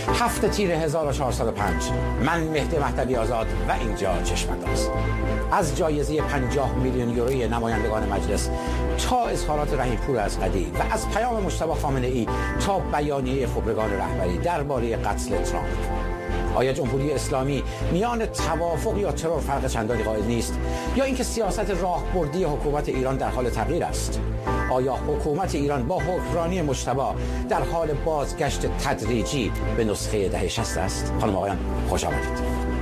7 تیر 1405. من مهدی مهدوی آزاد و اینجا چشم‌انداز. از جایزه 50 میلیون یوروی نمایندگان مجلس تا اظهارات رحیم‌پور از قدی و از پیام مجتبی خامنه‌ای تا بیانیه خبرگان رهبری درباره قتل ترامپ. آیا جمهوری اسلامی میان توافق یا ترور فرق چندانی قائل نیست، یا اینکه سیاست راهبردی حکومت ایران در حال تغییر است؟ آیا حکومت ایران با حکمرانی مجتبی در حال بازگشت تدریجی به نسخه دهه 60 است؟ خانم آقایان خوش آمدید.